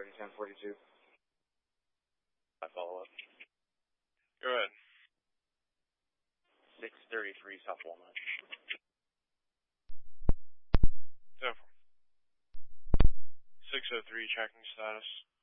starting 1042. I follow up. Go ahead. 633 South Walnut. 603 tracking status.